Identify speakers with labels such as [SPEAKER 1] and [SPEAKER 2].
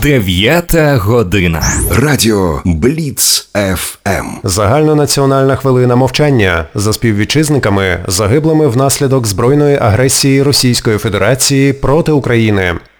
[SPEAKER 1] 9 година.
[SPEAKER 2] Радіо Бліц ФМ.
[SPEAKER 3] Загальнонаціональна хвилина мовчання за співвітчизниками, загиблими внаслідок збройної агресії Російської Федерації проти України.